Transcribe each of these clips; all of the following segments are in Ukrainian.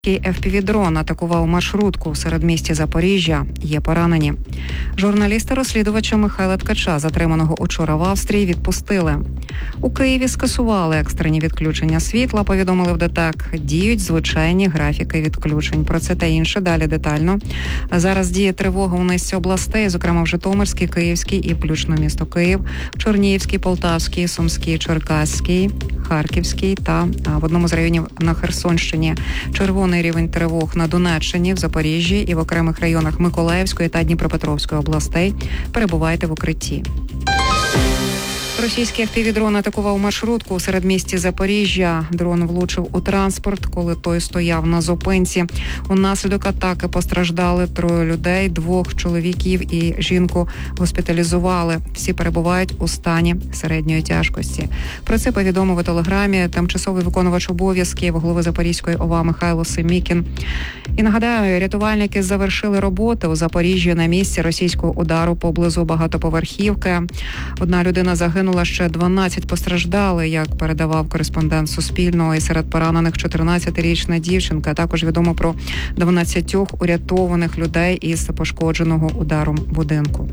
FPV-дрон атакував маршрутку в середмісті Запоріжжя. Є поранені. Журналіста-розслідувача Михайла Ткача, затриманого учора в Австрії, відпустили. У Києві скасували екстрені відключення світла, повідомили в ДТЕК. Діють звичайні графіки відключень. Про це та інше далі детально. Зараз діє тривога у низці областей, зокрема в Житомирській, Київській і включно місто Київ, в Чернігівській, Полтавській, Сумській, Черкаській, Харківській та в одному з районів на Херсонщині. Червоний рівень тривог на Донеччині, в Запоріжжі і в окремих районах Миколаївської та Дніпропетровської областей. Перебувайте в укритті. Російський FPV-дрон атакував маршрутку у середмісті Запоріжжя. Дрон влучив у транспорт, коли той стояв на зупинці. Унаслідок атаки постраждали 3 людей, 2 чоловіків і жінку госпіталізували. Всі перебувають у стані середньої тяжкості. Про це повідомив у Телеграмі тимчасовий виконувач обов'язків голови Запорізької ОВА Михайло Семікін. І нагадаю, рятувальники завершили роботи у Запоріжжі на місці російського удару поблизу багатоповерхівки. Одна людина загинула, ще 12 постраждали, як передавав кореспондент Суспільного. І серед поранених 14-річна дівчинка. Також відомо про 12 урятованих людей із пошкодженого ударом будинку.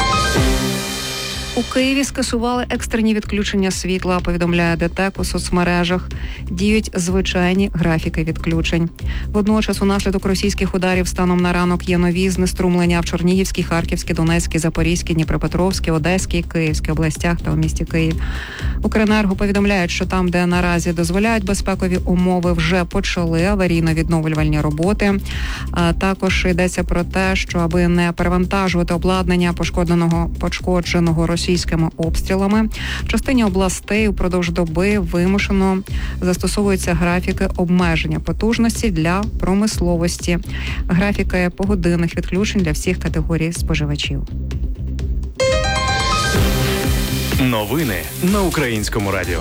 У Києві скасували екстрені відключення світла, повідомляє ДТЕК у соцмережах. Діють звичайні графіки відключень. Водночас, унаслідок російських ударів станом на ранок є нові знеструмлення в Чернігівській, Харківській, Донецькій, Запорізькій, Дніпропетровській, Одеській, Київській областях та у місті Київ. Укренерго повідомляють, що там, де наразі дозволяють безпекові умови, вже почали аварійно-відновлювальні роботи. Також йдеться про те, що аби не перевантажувати обладнання пошкодженого російськими обстрілами, в частині областей упродовж доби вимушено застосовуються графіки обмеження потужності для промисловості, графіки погодинних відключень для всіх категорій споживачів. Новини на Українському радіо.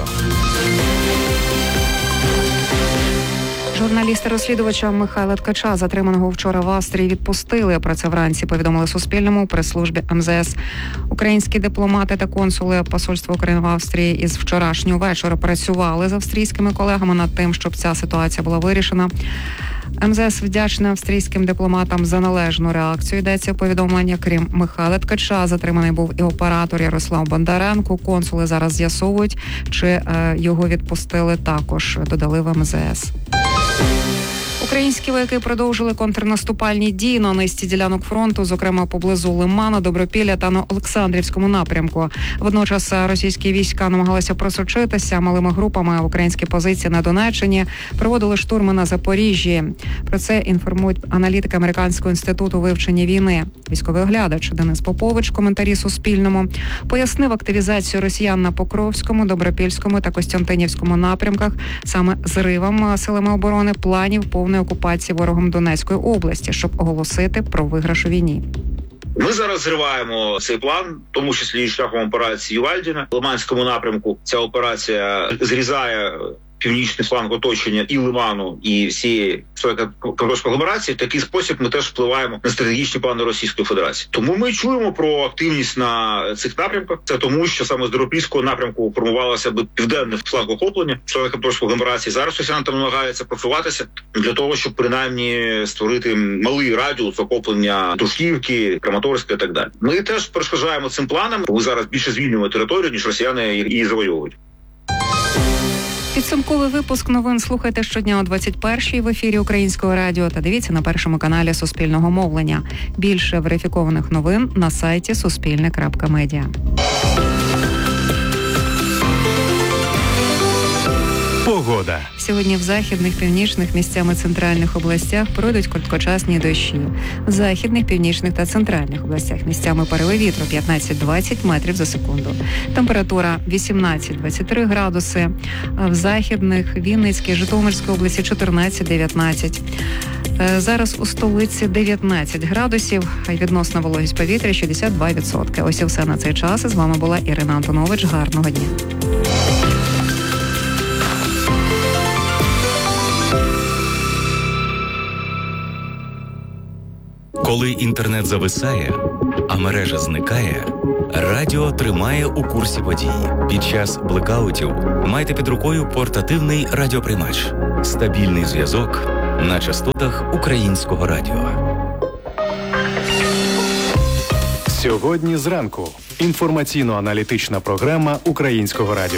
Журналіста-розслідувача Михайла Ткача, затриманого вчора в Австрії, відпустили. Про це вранці повідомили Суспільному у прес-службі МЗС. Українські дипломати та консули посольства України в Австрії із вчорашнього вечора працювали з австрійськими колегами над тим, щоб ця ситуація була вирішена. МЗС вдячна австрійським дипломатам за належну реакцію, йдеться в повідомленні. Крім Михайла Ткача, затриманий був і оператор Ярослав Бондаренко. Консули зараз з'ясовують, чи його відпустили також, додали в МЗС. Українські вояки продовжили контрнаступальні дії на низці ділянок фронту, зокрема поблизу Лимана, Добропілля та на Олександрівському напрямку. Водночас російські війська намагалися просочитися малими групами в українські позиції на Донеччині, проводили штурми на Запоріжжі. Про це інформують аналітики Американського інституту вивчення війни. Військовий оглядач Денис Попович в коментарі Суспільному пояснив активізацію росіян на Покровському, Добропільському та Костянтинівському напрямках саме зривом силами оборони планів повної окупації ворогом Донецької області, щоб оголосити про виграш у війні. Ми зараз зриваємо цей план, в тому числі і шляхом операції Ювальдіна. В Лиманському напрямку ця операція зрізає північний фланг оточення і Лиману, і всієї Кавказької агломерації. В такий спосіб ми теж впливаємо на стратегічні плани Російської Федерації. Тому ми чуємо про активність на цих напрямках. Це тому, що саме з Добропільського напрямку формувалося б південне фланг охоплення Кавказької агломерації. Зараз росіяни там намагаються просуватися для того, щоб принаймні створити малий радіус охоплення Дружківки, Краматорська і так далі. Ми теж перешкоджаємо цим планам. Ми зараз більше звільнюємо територію, ніж росіяни її завойовують. Підсумковий випуск новин слухайте щодня о 21-й в ефірі Українського радіо та дивіться на першому каналі Суспільного мовлення. Більше верифікованих новин на сайті suspilne.media. Погода. Сьогодні в західних, північних, місцями центральних областях пройдуть короткочасні дощі. В західних, північних та центральних областях місцями пориви вітру 15-20 метрів за секунду. Температура 18-23 градуси. В західних, Вінницькій, Житомирській області 14-19. Зараз у столиці 19 градусів, а відносна вологість повітря 62%. Ось і все на цей час. З вами була Ірина Антонович. Гарного дня. Коли інтернет зависає, а мережа зникає, радіо тримає у курсі подій. Під час блекаутів майте під рукою портативний радіоприймач. Стабільний зв'язок на частотах Українського радіо. Сьогодні зранку. Інформаційно-аналітична програма Українського радіо.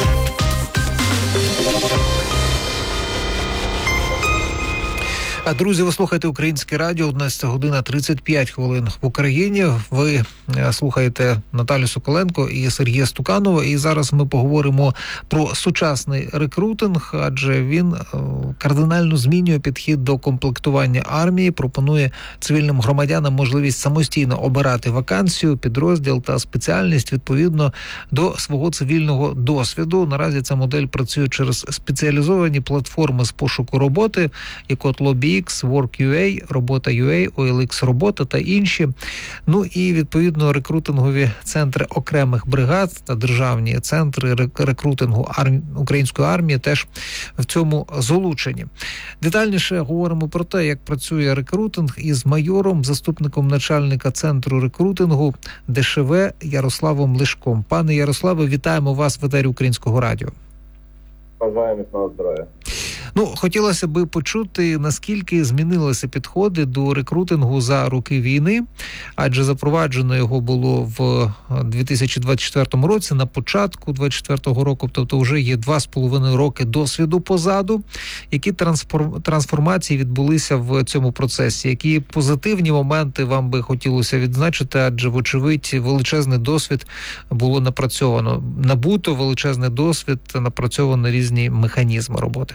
Друзі, ви слухаєте Українське радіо, 11 година 35 хвилин в Україні. Ви слухаєте Наталю Соколенко і Сергія Стуканова. І зараз ми поговоримо про сучасний рекрутинг, адже він кардинально змінює підхід до комплектування армії, пропонує цивільним громадянам можливість самостійно обирати вакансію, підрозділ та спеціальність відповідно до свого цивільного досвіду. Наразі ця модель працює через спеціалізовані платформи з пошуку роботи, як от LobbyX, Work.ua, Робота.ua, OLX Робота та інші. Ну і, відповідно, рекрутингові центри окремих бригад та державні центри рекрутингу української армії теж в цьому залучені. Детальніше говоримо про те, як працює рекрутинг із майором, заступником начальника центру рекрутингу ДШВ Ярославом Лишком. Пане Ярославе, вітаємо вас в етері Українського радіо. Бажаємо міцного здоров'я. Хотілося б почути, наскільки змінилися підходи до рекрутингу за роки війни, адже запроваджено його було в 2024 році, на початку 2024 року, тобто вже є 2,5 роки досвіду позаду. Які трансформації відбулися в цьому процесі? Які позитивні моменти вам би хотілося відзначити, адже, вочевидь, величезний досвід було напрацьовано. Набуто величезний досвід, напрацьовано різні механізми роботи.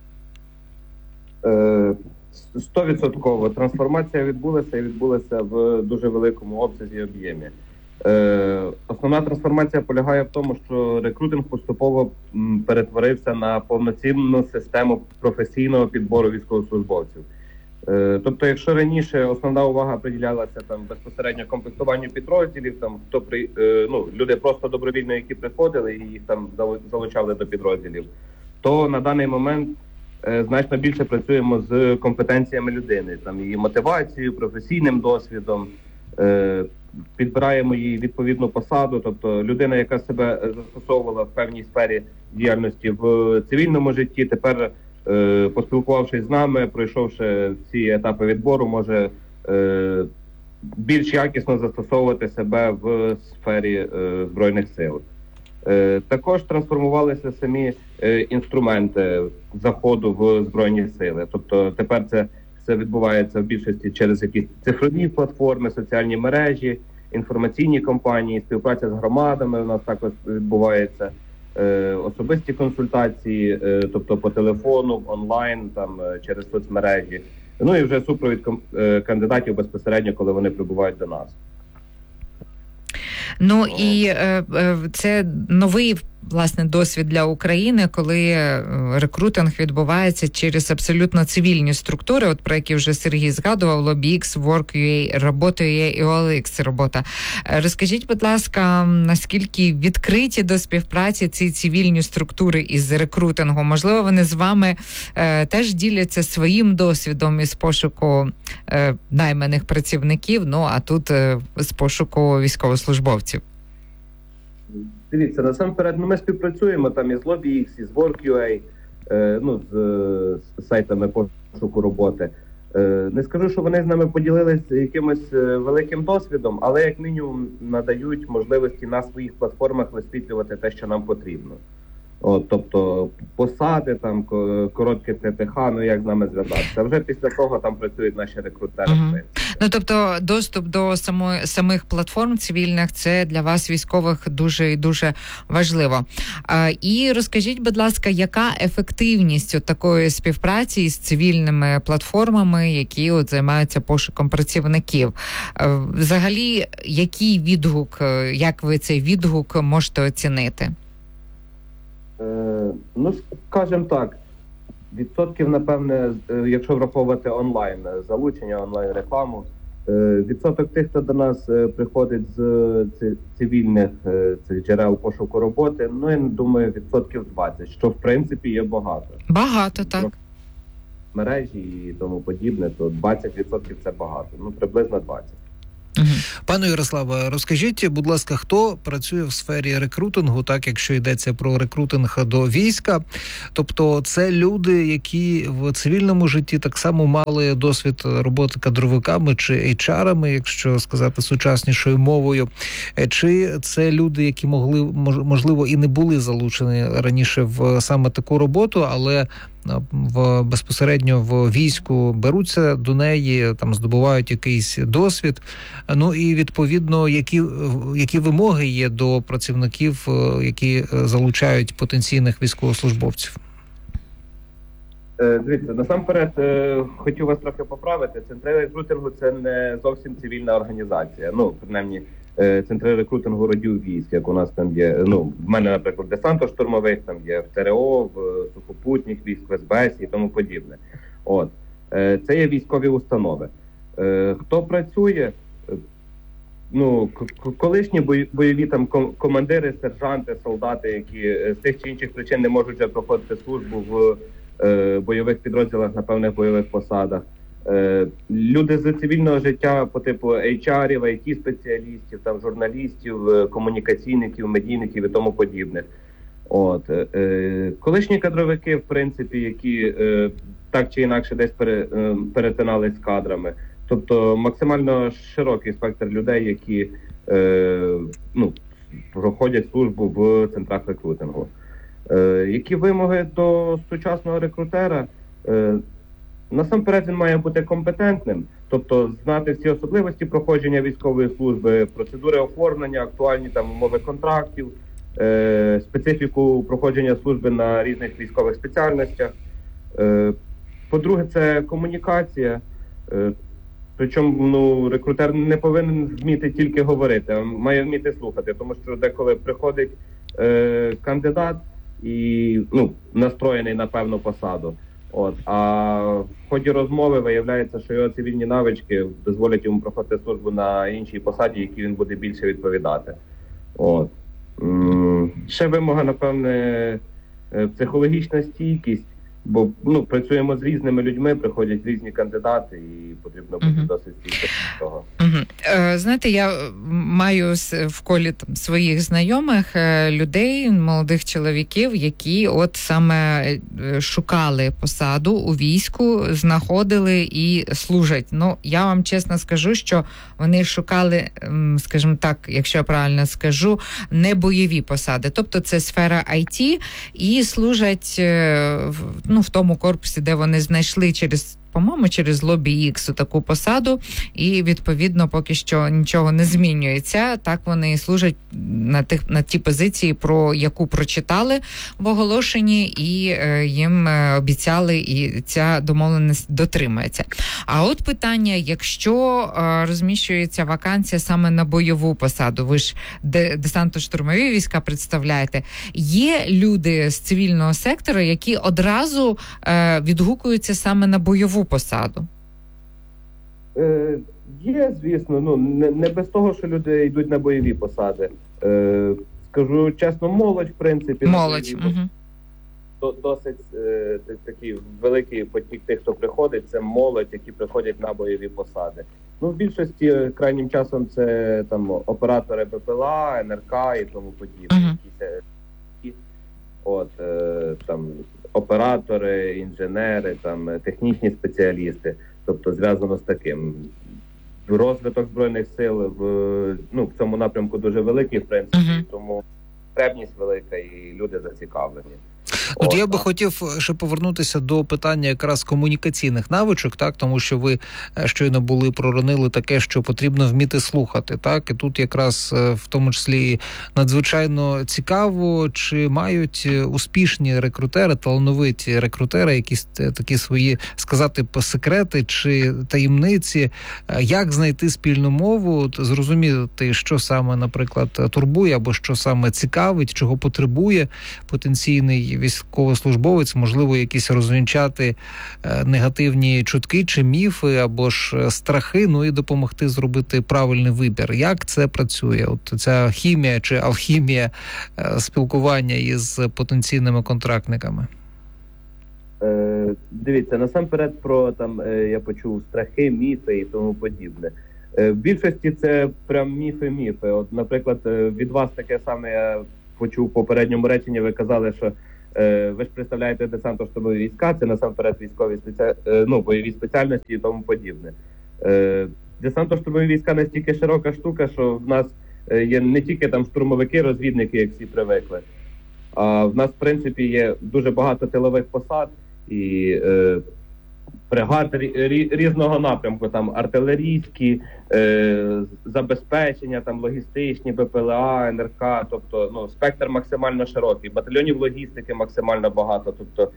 100% трансформація відбулася в дуже великому обсязі і об'ємі. Основна трансформація полягає в тому, що рекрутинг поступово перетворився на повноцінну систему професійного підбору військовослужбовців. Тобто, якщо раніше основна увага приділялася безпосередньо комплектуванню підрозділів, люди просто добровільно, які приходили і їх залучали до підрозділів, то на даний момент значно більше працюємо з компетенціями людини, її мотивацією, професійним досвідом, підбираємо їй відповідну посаду, тобто людина, яка себе застосовувала в певній сфері діяльності в цивільному житті, тепер, поспілкувавшись з нами, пройшовши всі етапи відбору, може більш якісно застосовувати себе в сфері Збройних сил. Також трансформувалися самі інструменти заходу в Збройні сили. Тобто тепер це все відбувається в більшості через якісь цифрові платформи, соціальні мережі, інформаційні кампанії, співпраця з громадами. У нас також відбувається особисті консультації, тобто по телефону, онлайн, через соцмережі. Ну і вже супровід кандидатів безпосередньо, коли вони прибувають до нас. І це новий, власне, досвід для України, коли рекрутинг відбувається через абсолютно цивільні структури, про які вже Сергій згадував, LobbyX, Work.ua, Робота.ua і OLX Робота. Розкажіть, будь ласка, наскільки відкриті до співпраці ці цивільні структури із рекрутингом? Можливо, вони з вами теж діляться своїм досвідом із пошуку найманих працівників, а тут з пошуку військовослужбовців? Дивіться, насамперед, ми співпрацюємо із LobbyX, із Work.ua, з сайтами пошуку роботи. Не скажу, що вони з нами поділилися якимось великим досвідом, але як мінімум надають можливості на своїх платформах висвітлювати те, що нам потрібно. Тобто посади, коротке ТТХ, як з нами зв'язатися. Вже після того там працюють наші рекрутери. Тобто доступ до самих платформ цивільних – це для вас, військових, дуже і дуже важливо. І розкажіть, будь ласка, яка ефективність такої співпраці з цивільними платформами, які займаються пошуком працівників? Взагалі, який відгук, як ви цей відгук можете оцінити? Скажімо так, відсотків, напевне, якщо враховувати онлайн залучення, онлайн рекламу, відсоток тих, хто до нас приходить з цивільних джерел пошуку роботи, я думаю, відсотків 20, що в принципі є багато. Багато, так. Мережі і тому подібне, то 20% це багато, приблизно 20. Пане Ярославе, розкажіть, будь ласка, хто працює в сфері рекрутингу, так, якщо йдеться про рекрутинг до війська? Тобто це люди, які в цивільному житті так само мали досвід роботи кадровиками чи HR-ами, якщо сказати сучаснішою мовою, чи це люди, які можливо, і не були залучені раніше в саме таку роботу, але безпосередньо в війську беруться до неї, там здобувають якийсь досвід. Ну і відповідно, які вимоги є до працівників, які залучають потенційних військовослужбовців? Дивіться, насамперед хотів вас трохи поправити. Центри рекрутингу – це не зовсім цивільна організація. Ну, принаймні, центри рекрутингу родів військ, як у нас там є. Ну, в мене, наприклад, десантно-штурмових, там є в ТРО, в сухопутніх військ, в СБС і тому подібне. От. Це є військові установи. Хто працює? Ну, колишні бойові там командири, сержанти, солдати, які з тих чи інших причин не можуть вже проходити службу в бойових підрозділах на певних бойових посадах. Люди з цивільного життя по типу HR-ів, IT-спеціалістів, там, журналістів, комунікаційників, медійників і тому подібних. От. Колишні кадровики, в принципі, які так чи інакше десь перетинались з кадрами. Тобто максимально широкий спектр людей, які проходять службу в центрах рекрутингу. Які вимоги до сучасного рекрутера? Насамперед він має бути компетентним, тобто знати всі особливості проходження військової служби, процедури оформлення, актуальні там умови контрактів, специфіку проходження служби на різних військових спеціальностях. По-друге, це комунікація. Причому рекрутер не повинен вміти тільки говорити, а має вміти слухати, тому що деколи приходить кандидат і настроєний на певну посаду. От, а в ході розмови виявляється, що його цивільні навички дозволять йому проходити службу на іншій посаді, якій він буде більше відповідати. От. Ще вимога, напевне, психологічна стійкість, бо працюємо з різними людьми, приходять різні кандидати, і потрібно бути досить стійким до того. Знаєте, я маю в колі там своїх знайомих людей, молодих чоловіків, які от саме шукали посаду у війську, знаходили і служать. Ну, я вам чесно скажу, що вони шукали, скажімо так, якщо я правильно скажу, не бойові посади. Тобто це сфера IT і служать в тому корпусі, де вони знайшли через Lobby X таку посаду, і відповідно поки що нічого не змінюється. Так вони служать на ті позиції, про яку прочитали в оголошенні, і їм обіцяли, і ця домовленість дотримується. А от питання, якщо розміщується вакансія саме на бойову посаду, ви ж десантно-штурмові війська представляєте, є люди з цивільного сектору, які одразу відгукуються саме на бойову посаду? Є, звісно. Не без того, що люди йдуть на бойові посади. Скажу чесно, молодь, в принципі. Молодь. Досить такий великий потік тих, хто приходить, це молодь, які приходять на бойові посади. В більшості крайнім часом це там оператори БПЛА, НРК і тому подібне. От, там, оператори, інженери, там, технічні спеціалісти, тобто зв'язано з таким. Розвиток Збройних сил в цьому напрямку дуже великий, в принципі, тому потребність велика і люди зацікавлені. От я би хотів ще повернутися до питання якраз комунікаційних навичок, так, тому що ви щойно проронили таке, що потрібно вміти слухати, так, і тут якраз в тому числі надзвичайно цікаво, чи мають успішні рекрутери, талановиті рекрутери якісь такі свої, сказати, секрети чи таємниці, як знайти спільну мову, зрозуміти, що саме, наприклад, турбує, або що саме цікавить, чого потребує потенційний військовослужбовець, можливо, якісь розвінчати негативні чутки чи міфи, або ж страхи, і допомогти зробити правильний вибір. Як це працює? От ця хімія чи алхімія спілкування із потенційними контрактниками? Дивіться, насамперед про, я почув страхи, міфи і тому подібне. В більшості це прям міфи. От, наприклад, від вас таке саме я почув в попередньому реченні, ви казали, що ви ж представляєте десантно-штурмові війська, це насамперед військові бойові спеціальності і тому подібне. Десантно-штурмові війська настільки широка штука, що в нас є не тільки там штурмовики, розвідники, як всі привикли, а в нас, в принципі, є дуже багато тилових посад і бригад різного напрямку, там артилерійські, забезпечення, там логістичні, БПЛА, НРК, тобто спектр максимально широкий, батальйонів логістики максимально багато, тобто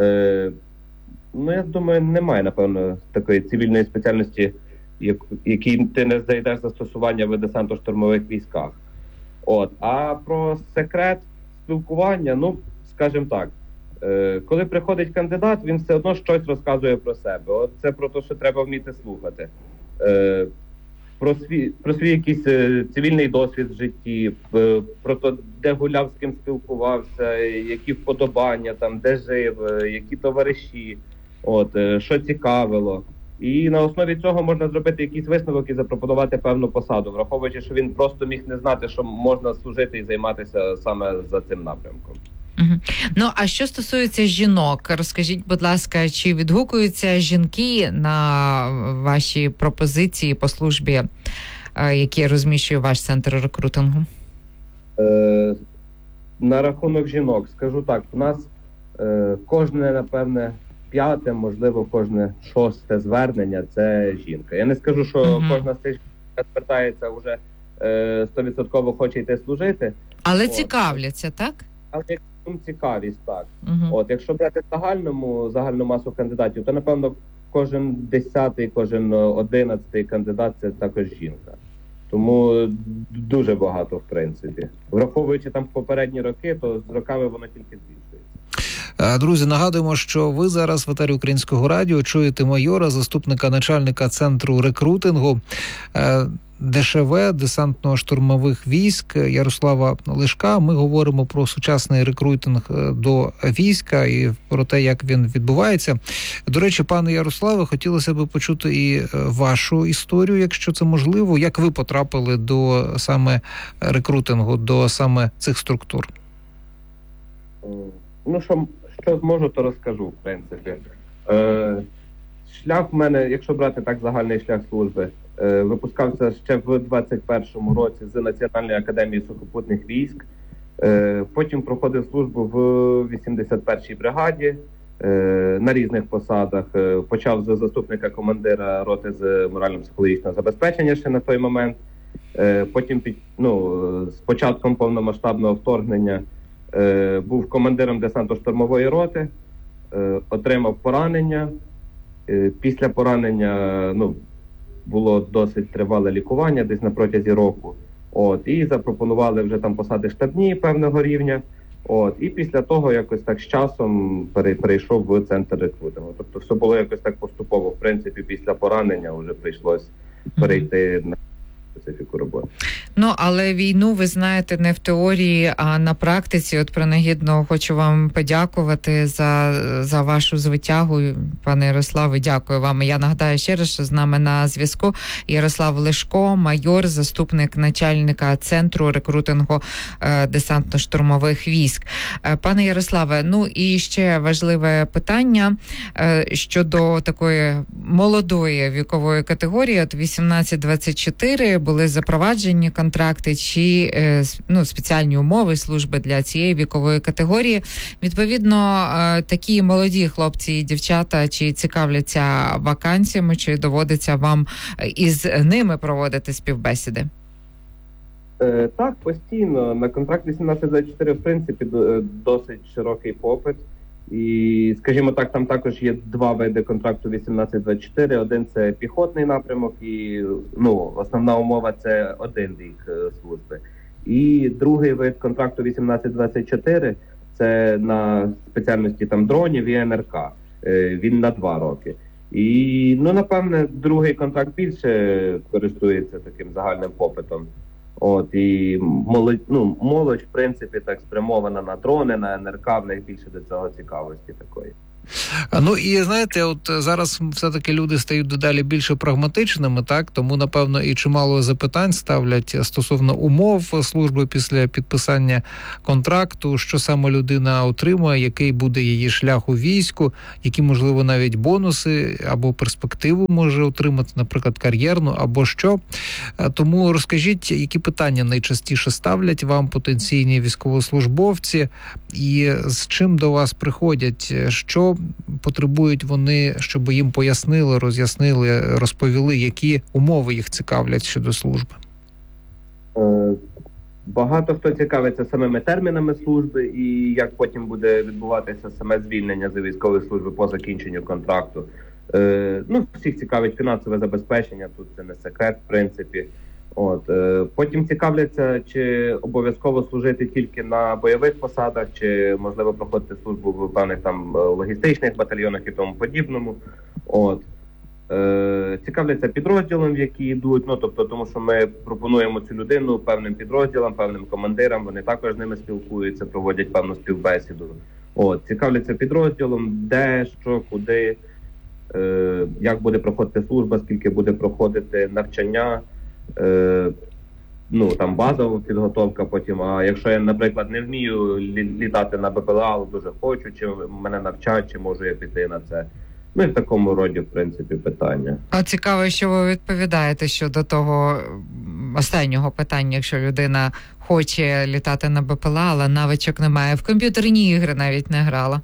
я думаю, немає, напевно, такої цивільної спеціальності, якій ти не знайдеш застосування в десантно-штурмових військах. А про секрет спілкування, скажімо так, коли приходить кандидат, він все одно щось розказує про себе. Це про те, що треба вміти слухати. Про свій якийсь цивільний досвід в житті, про те, де гуляв, з ким спілкувався, які вподобання, там, де жив, які товариші, що цікавило. І на основі цього можна зробити якийсь висновок і запропонувати певну посаду, враховуючи, що він просто міг не знати, що можна служити і займатися саме за цим напрямком. А що стосується жінок, розкажіть, будь ласка, чи відгукуються жінки на ваші пропозиції по службі, які розміщує ваш центр рекрутингу? На рахунок жінок, скажу так, у нас кожне, напевне, 5, можливо, кожне 6 звернення – це жінка. Я не скажу, що кожна з цих жінок звертається вже 100% хоче йти служити. Але цікавляться, так? Але цікавість, так. Якщо брати загальну масу кандидатів, то, напевно, кожен 10-й, кожен 11-й кандидат – це також жінка. Тому дуже багато, в принципі. Враховуючи там попередні роки, то з роками воно тільки збільшується. Друзі, нагадуємо, що ви зараз в етері Українського радіо чуєте майора, заступника начальника центру рекрутингу ДШВ, десантно-штурмових військ Ярослава Лишка. Ми говоримо про сучасний рекрутинг до війська і про те, як він відбувається. До речі, пане Ярославе, хотілося б почути і вашу історію, якщо це можливо. Як ви потрапили до саме рекрутингу, до саме цих структур? Що зможу, то розкажу, в принципі. Шлях в мене, якщо брати так загальний шлях служби, випускався ще в 21-му році з Національної академії сухопутних військ. Потім проходив службу в 81-й бригаді на різних посадах. Почав з заступника командира роти з морально-психологічного забезпечення ще на той момент. Потім з початком повномасштабного вторгнення був командиром десантно-штурмової роти, отримав поранення. Після поранення було досить тривале лікування, десь на протязі року. І запропонували вже там посади штабні певного рівня. І після того якось так з часом перейшов в центр рекрутингу. Тобто все було якось так поступово. В принципі, після поранення вже прийшлось перейти на специфіку роботи. Але війну ви знаєте не в теорії, а на практиці. Принагідно хочу вам подякувати за вашу звитягу, пане Ярославе, дякую вам. Я нагадаю ще раз, що з нами на зв'язку Ярослав Лишко, майор, заступник начальника центру рекрутингу десантно-штурмових військ. Пане Ярославе, і ще важливе питання щодо такої молодої вікової категорії, 18-24, були запроваджені контракти чи спеціальні умови служби для цієї вікової категорії. Відповідно, такі молоді хлопці і дівчата чи цікавляться вакансіями, чи доводиться вам із ними проводити співбесіди? Так, постійно. На контракт 18-24, в принципі, досить широкий попит. І, скажімо так, там також є 2 види контракту 18-24. Один – це піхотний напрямок, і основна умова – це 1 рік служби. І другий вид контракту 18-24 – це на спеціальності дронів і НРК. Він на 2 роки. І, напевне, другий контракт більше користується таким загальним попитом. І молодь, в принципі, так спрямована на дрони, на НРК, в них більше до цього цікавості такої. Ну і знаєте, от зараз все-таки люди стають дедалі більше прагматичними, так? Тому, напевно, і чимало запитань ставлять стосовно умов служби після підписання контракту, що саме людина отримує, який буде її шлях у війську, які, можливо, навіть бонуси або перспективу може отримати, наприклад, кар'єрну, або що. Тому розкажіть, які питання найчастіше ставлять вам потенційні військовослужбовці і з чим до вас приходять, що потребують вони, щоб їм пояснили, роз'яснили, розповіли, які умови їх цікавлять щодо служби? Багато хто цікавиться самими термінами служби і як потім буде відбуватися саме звільнення з військової служби по закінченню контракту. Всіх цікавить фінансове забезпечення, тут це не секрет, в принципі. Потім цікавляться, чи обов'язково служити тільки на бойових посадах, чи можливо проходити службу в певних там логістичних батальйонах і тому подібному. Цікавляться підрозділом, в які йдуть, тому що ми пропонуємо цю людину певним підрозділам, певним командирам, вони також з ними спілкуються, проводять певну співбесіду. Цікавляться підрозділом, де, що, куди, як буде проходити служба, скільки буде проходити навчання, базова підготовка потім. А якщо я, наприклад, не вмію літати на БПЛА, але дуже хочу, чи мене навчать, чи можу я піти на це. І в такому роді, в принципі, питання. А цікаво, що ви відповідаєте щодо того останнього питання, якщо людина хоче літати на БПЛА, але навичок немає. В комп'ютерні ігри навіть не грала.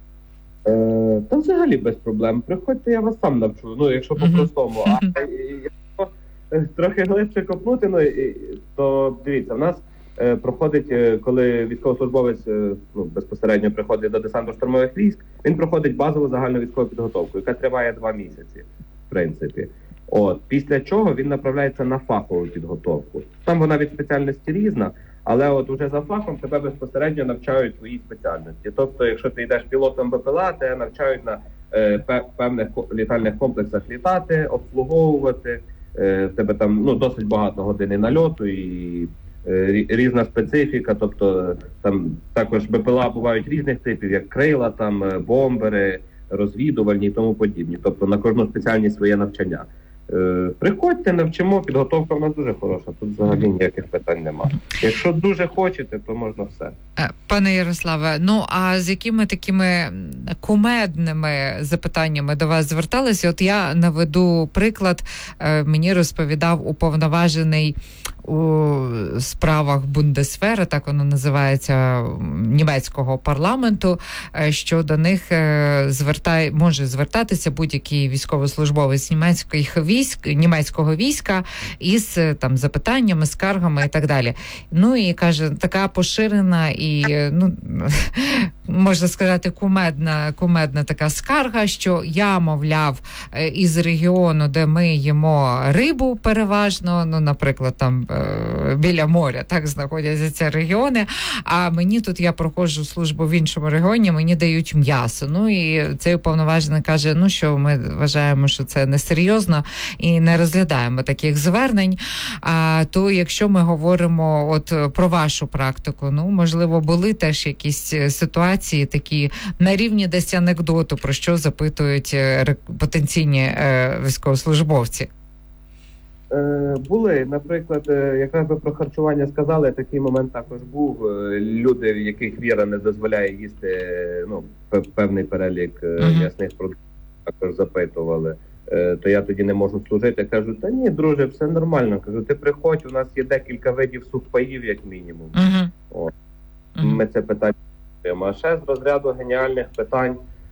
Та взагалі без проблем. Приходьте, я вас сам навчу, якщо по-простому. А якщо трохи глибше копнути, то дивіться, в нас проходить, коли військовослужбовець безпосередньо приходить до десантно-штурмових військ, він проходить базову загальну військову підготовку, яка триває 2 місяці, в принципі. Після чого він направляється на фахову підготовку. Там вона від спеціальності різна, але уже за фахом тебе безпосередньо навчають твоїй спеціальності. Тобто, якщо ти йдеш пілотом БПЛА, тебе навчають на певних літальних комплексах літати, обслуговувати, тебе там досить багато годин нальоту і різна специфіка, тобто там також БПЛА бувають різних типів, як крила, там бомбери, розвідувальні і тому подібні. Тобто на кожну спеціальність своє навчання. Приходьте, навчимо, підготовка в нас дуже хороша, тут взагалі ніяких питань нема. Якщо дуже хочете, то можна все. Пане Ярославе, а з якими такими кумедними запитаннями до вас зверталися? От я наведу приклад, мені розповідав уповноважений у справах Бундесвера, так воно називається, німецького парламенту, що до них може звертатися будь-який військовослужбовець німецького війська із там запитаннями, скаргами і так далі. І каже, така поширена і, можна сказати, кумедна така скарга, що я, мовляв, із регіону, де ми їмо рибу переважно, наприклад, там біля моря, так знаходяться ці регіони, а мені тут, я проходжу службу в іншому регіоні, мені дають м'ясо. І цей уповноважений каже, що ми вважаємо, що це несерйозно і не розглядаємо таких звернень. А то якщо ми говоримо про вашу практику, можливо, були теж якісь ситуації такі на рівні десь анекдоту, про що запитують потенційні військовослужбовці? Були, наприклад, якраз ви про харчування сказали, такий момент також був. Люди, в яких віра не дозволяє їсти певний перелік м'ясних продуктів, також запитували. То я тоді не можу служити. Кажу, та ні, друже, все нормально. Кажу, ти приходь, у нас є декілька видів сухпаїв, як мінімум. Ми це питання маємо. А ще з розряду геніальних питань.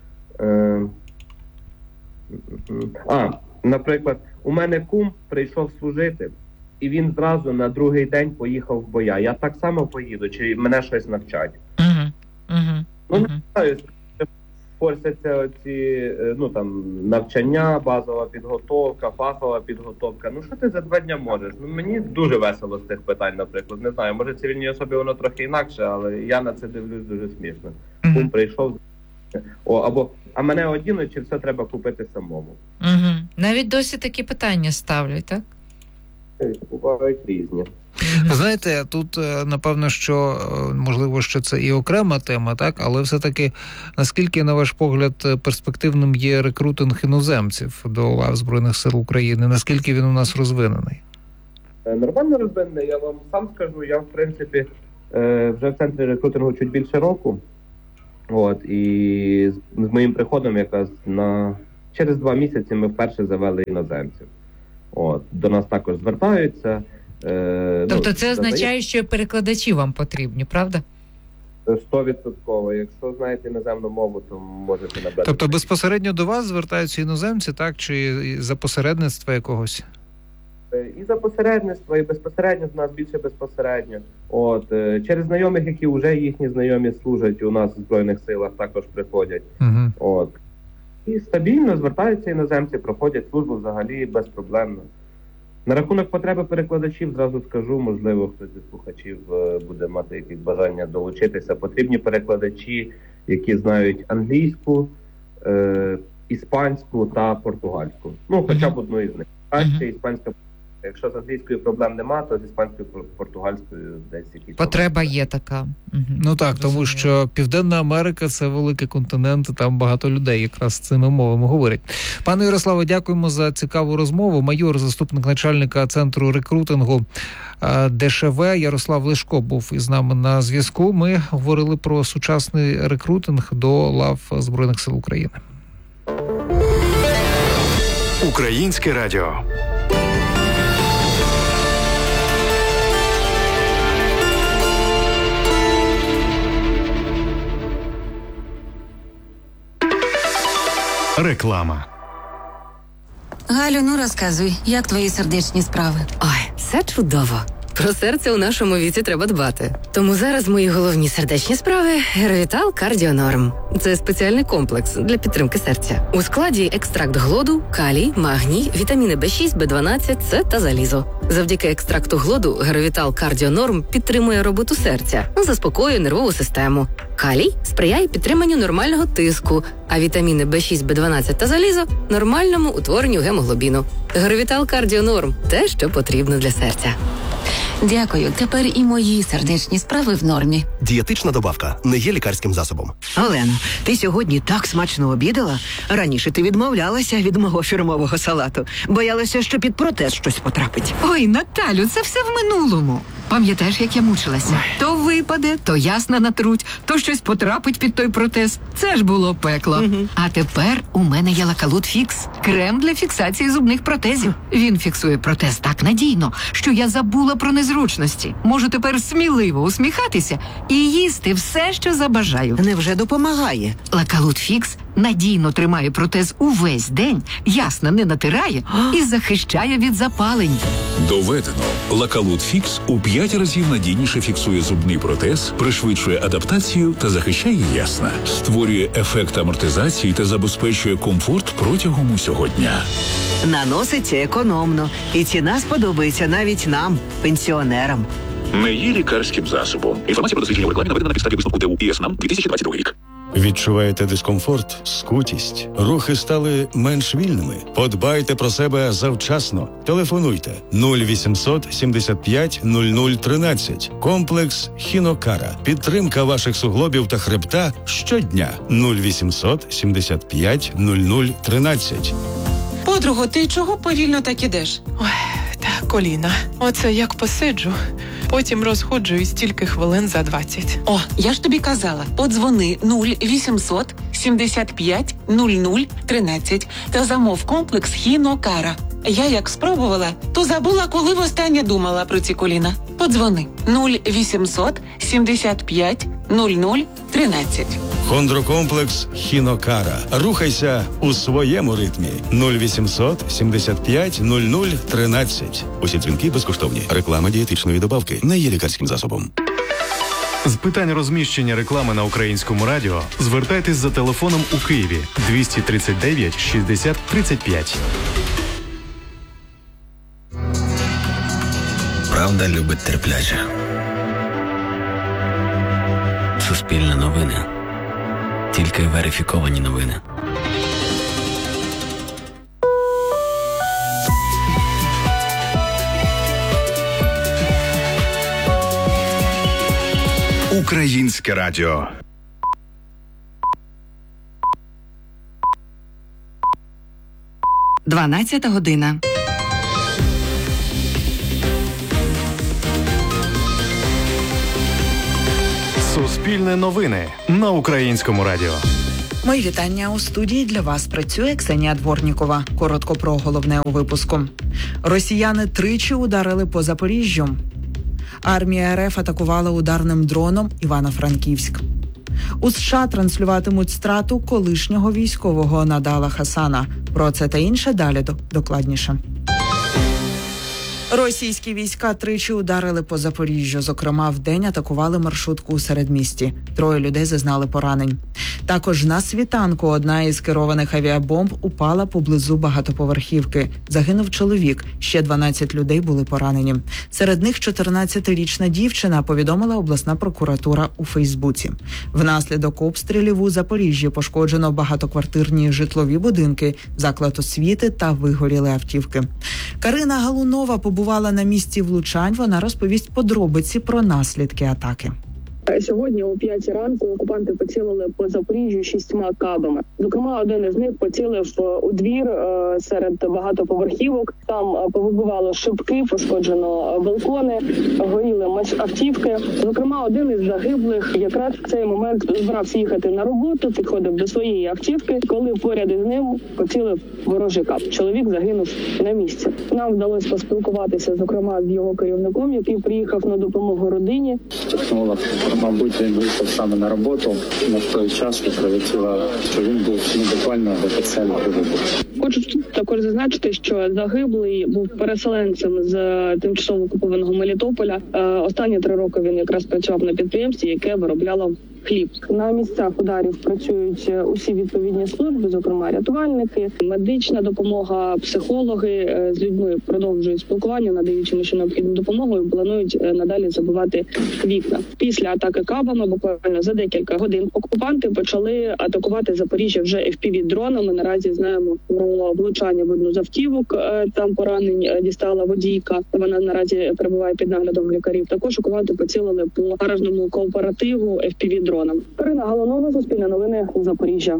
Наприклад, у мене кум прийшов служити, і він зразу на другий день поїхав в боя. Я так само поїду, чи мене щось навчать? Не знаю, форсяться ці, навчання, базова підготовка, фахова підготовка. Що ти за 2 дні можеш? Мені дуже весело з тих питань, наприклад. Не знаю, може цивільній особі воно трохи інакше, але я на це дивлюсь дуже смішно. Кум прийшов, а мене одінуть, чи все треба купити самому? Навіть досі такі питання ставлять, так? Бувають різні. Знаєте, тут, напевно, що, можливо, що це і окрема тема, так? Але все-таки, наскільки, на ваш погляд, перспективним є рекрутинг іноземців до лав Збройних сил України? Наскільки він у нас розвинений? Нормально розвинений, я вам сам скажу. Я, в принципі, вже в центрі рекрутингу чуть більше року. От, і з моїм приходом якраз через 2 місяці ми вперше завели іноземців. От, до нас також звертаються. Тобто це означає, що перекладачі вам потрібні, правда? 100%. Якщо знаєте іноземну мову, то можете набрати. Тобто безпосередньо до вас звертаються іноземці, так? Чи за посередництва якогось? І за посередництво, і безпосередньо з нас більше безпосередньо. От, через знайомих, які вже їхні знайомі служать у нас в Збройних силах, також приходять. Угу. От. І стабільно звертаються іноземці, проходять службу взагалі безпроблемно. На рахунок потреби перекладачів зразу скажу, можливо, хтось зі слухачів буде мати якісь бажання долучитися. Потрібні перекладачі, які знають англійську, іспанську та португальську. Ну, хоча б одну із них. Краще іспанська. Якщо з англійською проблем нема, то з іспанською, португальською десь якісь потреба є така. Ну так, тому що Південна Америка – це великий континент, там багато людей якраз цими мовами говорять. Пане Ярославе, дякуємо за цікаву розмову. Майор, заступник начальника Центру рекрутингу ДШВ Ярослав Лешко був із нами на зв'язку. Ми говорили про сучасний рекрутинг до лав Збройних сил України. Українське радіо. Реклама. Галю, ну розказуй, як твої сердечні справи? Ой, все чудово. Про серце у нашому віці треба дбати. Тому зараз мої головні сердечні справи – Геровітал Кардіонорм. Це спеціальний комплекс для підтримки серця. У складі екстракт глоду, калій, магній, вітаміни B6, B12, С та залізо. Завдяки екстракту глоду Геровітал Кардіонорм підтримує роботу серця, заспокоює нервову систему. Калій сприяє підтриманню нормального тиску, а вітаміни B6, B12 та залізо – нормальному утворенню гемоглобіну. Геровітал Кардіонорм – те, що потрібно для серця. Дякую, тепер і мої сердечні справи в нормі. Дієтична добавка не є лікарським засобом. Олено, ти сьогодні так смачно обідала. Раніше ти відмовлялася від мого фірмового салату. Боялася, що під протез щось потрапить. Ой, Наталю, це все в минулому. Пам'ятаєш, як я мучилася? То випаде, то ясна натруть, то щось потрапить під той протез. Це ж було пекло. А тепер у мене є Лакалут Фікс. Крем для фіксації зубних протезів. Він фіксує протез так надійно, що я забула про незручності. Можу тепер сміливо усміхатися і їсти все, що забажаю. Невже допомагає? Лакалут Фікс надійно тримає протез увесь день, ясно не натирає і захищає від запалень. Доведено. Лакалут Фікс у 5 разів надійніше фіксує зубний протез, пришвидшує адаптацію та захищає ясна. Створює ефект амортизації та забезпечує комфорт протягом усього дня. Наноситься економно. І ціна сподобається навіть нам, пенсіонерам. Не є лікарським засобом. Інформація про дослідження в рекламі наведена на підставі висновку ТУ ІСНАМ 2022 рік. Відчуваєте дискомфорт, скутість, рухи стали менш вільними? Подбайте про себе завчасно. Телефонуйте 0800 75 00 13. Комплекс Хінокара. Підтримка ваших суглобів та хребта щодня. 0800 75 00 13. Подруго, ти чого повільно так ідеш? Ой, та коліна. Оце як посиджу. Потім розходжуюсь тільки хвилин за 20. О, я ж тобі казала, подзвони 0800 75 00 13 та замов комплекс Хінокара. Я як спробувала, то забула, коли востаннє думала про ці коліна. Подзвони 0800 75 00 13. Хондрокомплекс Хінокара. Рухайся у своєму ритмі. 0800 75 00 13. Усі дзвінки безкоштовні. Реклама дієтичної добавки не є лікарським засобом. З питань розміщення реклами на Українському радіо звертайтесь за телефоном у Києві 239 60 35. Правда любить терпляче. Суспільне новини. Тільки верифіковані новини. Українське радіо. Дванадцята година. Суспільне новини на Українському радіо. Мої вітання. У студії для вас працює Ксенія Дворнікова. Коротко про головне у випуску. Росіяни тричі ударили по Запоріжжю. Армія РФ атакувала ударним дроном Івано-Франківськ. У США транслюватимуть страту колишнього військового Надала Хасана. Про це та інше далі докладніше. Російські війська тричі ударили по Запоріжжю. Зокрема, вдень атакували маршрутку у середмісті. 3 людей зазнали поранень. Також на світанку одна із керованих авіабомб упала поблизу багатоповерхівки. Загинув чоловік, ще 12 людей були поранені. Серед них 14-річна дівчина, повідомила обласна прокуратура у Фейсбуці. Внаслідок обстрілів у Запоріжжі пошкоджено багатоквартирні житлові будинки, заклад освіти та вигоріли автівки. Карина Галунова побувала на місці влучань. Вона розповість подробиці про наслідки атаки. Сьогодні о 5 ранку окупанти поцілили по Запоріжжю 6 кабами. Зокрема, один із них поцілив у двір серед багатоповерхівок. Там повибивало шибки, пошкоджено балкони, горіли автівки. Зокрема, один із загиблих якраз в цей момент збирався їхати на роботу, підходив до своєї автівки, коли поряд із ним поцілив ворожий каб. Чоловік загинув на місці. Нам вдалося поспілкуватися, зокрема, з його керівником, який приїхав на допомогу родині. Мабуть, він вийшов саме на роботу. На той час прилетіло, що він був буквально до спеціального вибуху. Хочу також зазначити, що загиблий був переселенцем з тимчасово окупованого Мелітополя. Останні 3 роки він якраз працював на підприємстві, яке виробляло хліб. На місцях ударів працюють усі відповідні служби, зокрема рятувальники, медична допомога, психологи. З людьми продовжують спілкування, надаючи їм необхідну допомогу і планують надалі забивати вікна. Після атаки кабами буквально за декілька годин окупанти почали атакувати Запоріжжя вже FPV-дронами. Наразі знаємо про влучання в одну з автівок. Там поранень дістала водійка. Вона наразі перебуває під наглядом лікарів. Також окупанти поцілили по гаражному кооперативу FPV-дронами. Карина Галунова, Суспільне новини, Запоріжжя.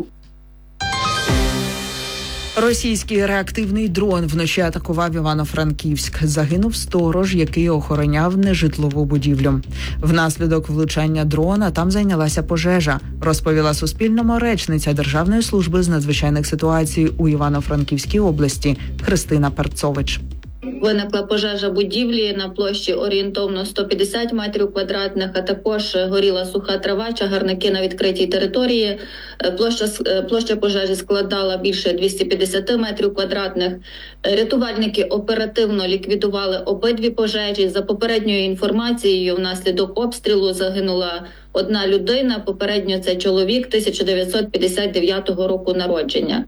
Російський реактивний дрон вночі атакував Івано-Франківськ. Загинув сторож, який охороняв нежитлову будівлю. Внаслідок влучання дрона там зайнялася пожежа, розповіла Суспільному речниця Державної служби з надзвичайних ситуацій у Івано-Франківській області Христина Перцович. Виникла пожежа будівлі на площі орієнтовно 150 метрів квадратних, а також горіла суха трава, чагарники на відкритій території. Площа пожежі складала більше 250 метрів квадратних. Рятувальники оперативно ліквідували обидві пожежі. За попередньою інформацією, внаслідок обстрілу загинула одна людина. Попередньо це чоловік 1959 року народження.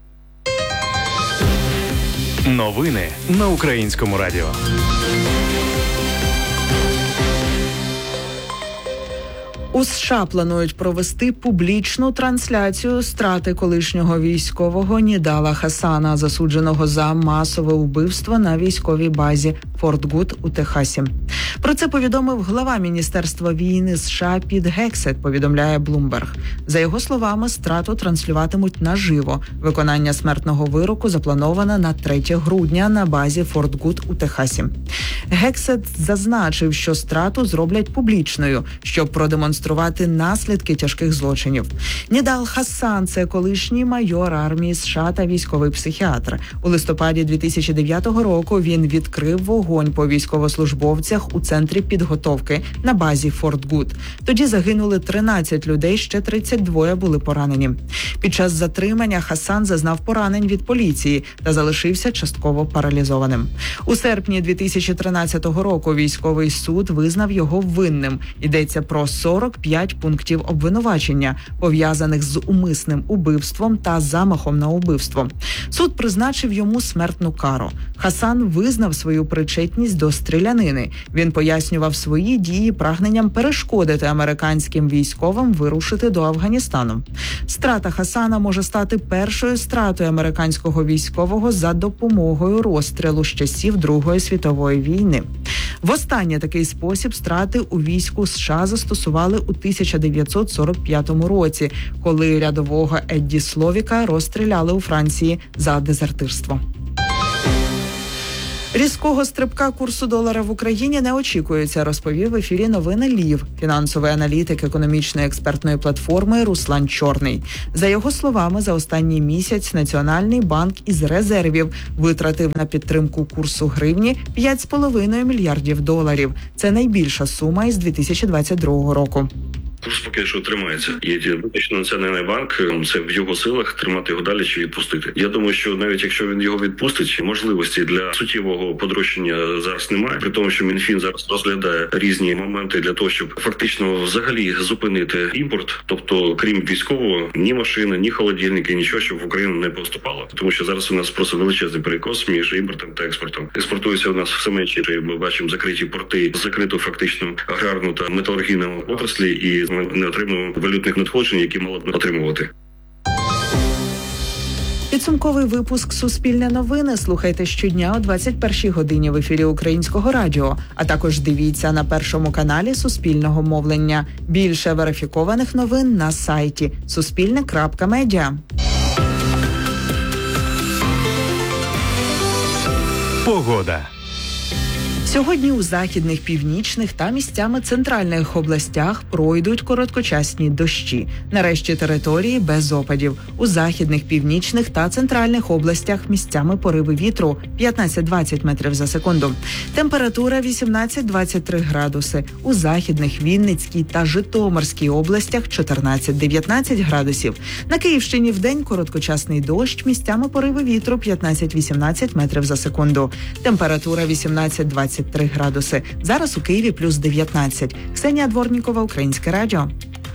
Новини на Українському радіо. У США планують провести публічну трансляцію страти колишнього військового Нідала Хасана, засудженого за масове вбивство на військовій базі Форт Гуд у Техасі. Про це повідомив глава Міністерства війни США Піт Гексет, повідомляє Bloomberg. За його словами, страту транслюватимуть наживо. Виконання смертного вироку заплановане на 3 грудня на базі Форт Гуд у Техасі. Гексет зазначив, що страту зроблять публічною, щоб продемонструвати наслідки тяжких злочинів. Нідал Хасан – це колишній майор армії США та військовий психіатр. У листопаді 2009 року він відкрив вогонь по військовослужбовцях у центрі підготовки на базі Форт Гуд. Тоді загинули 13 людей, ще 32 були поранені. Під час затримання Хасан зазнав поранень від поліції та залишився частково паралізованим. У серпні 2013 року військовий суд визнав його винним. Йдеться про 45 пунктів обвинувачення, пов'язаних з умисним убивством та замахом на убивство. Суд призначив йому смертну кару. Хасан визнав свою причетність до стрілянини. Він пояснював свої дії прагненням перешкодити американським військовим вирушити до Афганістану. Страта Хасана може стати першою стратою американського військового за допомогою розстрілу з часів Другої світової війни. Востаннє такий спосіб страти у війську США застосували у 1945 році, коли рядового Едді Словіка розстріляли у Франції за дезертирство. Різкого стрибка курсу долара в Україні не очікується, розповів в ефірі новини Львів фінансовий аналітик економічної експертної платформи Руслан Чорний. За його словами, за останній місяць Національний банк із резервів витратив на підтримку курсу гривні 5,5 мільярдів доларів. Це найбільша сума із 2022 року. Курс поки що тримається. І виключно Національний банк, це в його силах тримати його далі чи відпустити. Я думаю, що навіть якщо він його відпустить, можливості для суттєвого подорожчання зараз немає. При тому, що Мінфін зараз розглядає різні моменти для того, щоб фактично взагалі зупинити імпорт. Тобто, крім військового, ні машини, ні холодильники, нічого, щоб в Україну не поступало. Тому що зараз у нас просто величезний перекос між імпортом та експортом. Експортується у нас все менше. Ми бачимо закриті порти, закриту фактично аграрну та металургійну отраслі і ми не отримуємо валютних надходжень, які мали б отримувати. Підсумковий випуск «Суспільне новини» слухайте щодня о 21-й годині в ефірі Українського радіо, а також дивіться на Першому каналі Суспільного мовлення. Більше верифікованих новин на сайті suspilne.media. Погода. Сьогодні у західних, північних та місцями центральних областях пройдуть короткочасні дощі. Нарешті території без опадів. У західних, північних та центральних областях місцями пориви вітру 15-20 метрів за секунду. Температура 18-23 градуси. У західних, Вінницькій та Житомирській областях 14-19 градусів. На Київщині вдень короткочасний дощ, місцями пориви вітру 15-18 метрів за секунду. Температура 18-23 градуси. Зараз у Києві плюс 19. Ксенія Дворнікова, Українське радіо.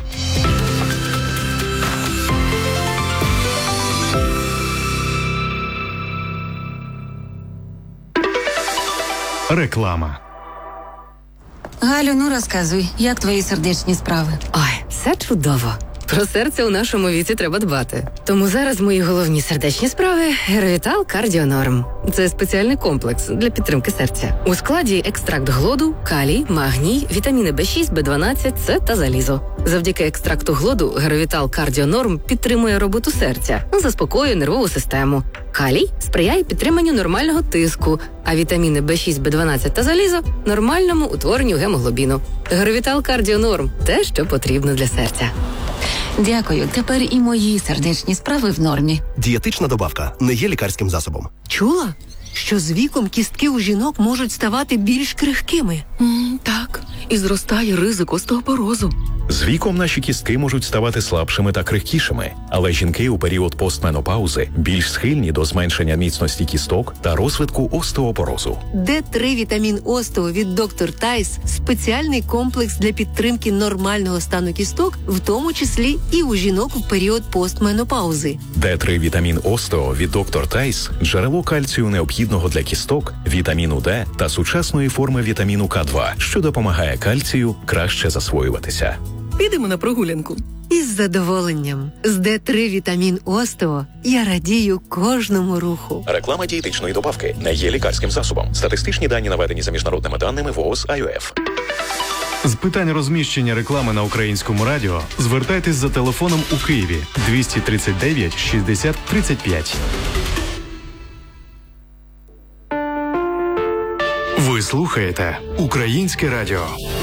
Реклама. Галю, ну розказуй, як твої сердечні справи? Ой, все чудово. Про серце у нашому віці треба дбати. Тому зараз мої головні сердечні справи – Геровітал Кардіонорм. Це спеціальний комплекс для підтримки серця. У складі екстракт глоду, калій, магній, вітаміни B6, B12, С та залізо. Завдяки екстракту глоду Геровітал Кардіонорм підтримує роботу серця, заспокоює нервову систему. Калій сприяє підтриманню нормального тиску, а вітаміни B6, B12 та залізо – нормальному утворенню гемоглобіну. Геровітал Кардіонорм – те, що потрібно для серця. Дякую, тепер і мої сердечні справи в нормі. Дієтична добавка не є лікарським засобом. Чула, що з віком кістки у жінок можуть ставати більш крихкими? Так, і зростає ризик остеопорозу. З віком наші кістки можуть ставати слабшими та крихкішими, але жінки у період постменопаузи більш схильні до зменшення міцності кісток та розвитку остеопорозу. Д3 вітамін остео від доктор Тайс – спеціальний комплекс для підтримки нормального стану кісток, в тому числі і у жінок в період постменопаузи. Д3 вітамін остео від доктор Тайс – джерело кальцію необхідного для кісток, вітаміну Д та сучасної форми вітаміну К2, що допомагає кальцію краще засвоюватися. Підемо на прогулянку. Із задоволенням. З Д3 вітамін остео я радію кожному руху. Реклама дієтичної добавки не є лікарським засобом. Статистичні дані наведені за міжнародними даними ВООЗ АЮФ. З питань розміщення реклами на Українському радіо звертайтесь за телефоном у Києві 239 60 35. Ви слухаєте Українське радіо.